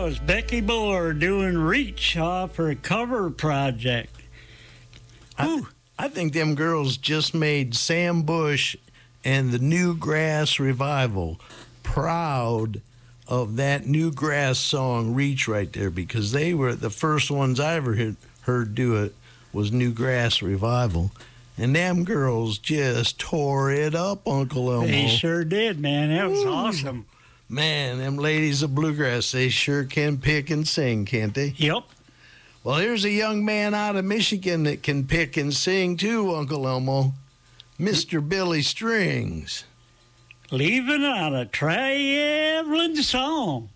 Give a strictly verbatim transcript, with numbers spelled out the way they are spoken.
that was Becky Buller doing Reach off her cover project. I, th- I think them girls just made Sam Bush and the Newgrass Revival proud of that Newgrass song Reach right there, because they were the first ones I ever heard, heard do it was Newgrass Revival. And them girls just tore it up, Uncle Elmo. They sure did, man. That was Ooh. awesome. Man, them ladies of bluegrass, they sure can pick and sing, can't they? Yep. Well, here's a young man out of Michigan that can pick and sing too, Uncle Elmo. Mister Billy Strings. Leaving on a traveling song.